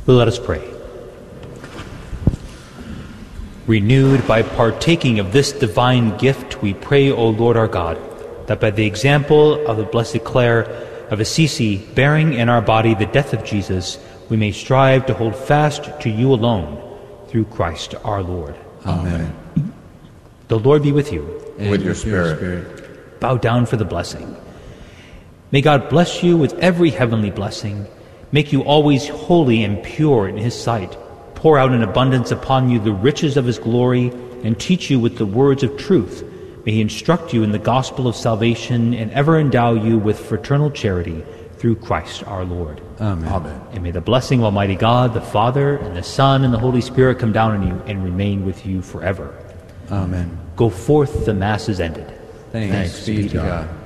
But let us pray. Renewed by partaking of this divine gift, we pray, O Lord our God, that by the example of the Blessed Clare of Assisi, bearing in our body the death of Jesus, we may strive to hold fast to you alone, through Christ our Lord. Amen. The Lord be with you. And with your spirit. Bow down for the blessing. May God bless you with every heavenly blessing, make you always holy and pure in his sight, pour out in abundance upon you the riches of his glory, and teach you with the words of truth. May he instruct you in the gospel of salvation and ever endow you with fraternal charity through Christ our Lord. Amen. Amen. And may the blessing of Almighty God, the Father, and the Son, and the Holy Spirit come down on you and remain with you forever. Amen. Go forth, the Mass is ended. Thanks be to God.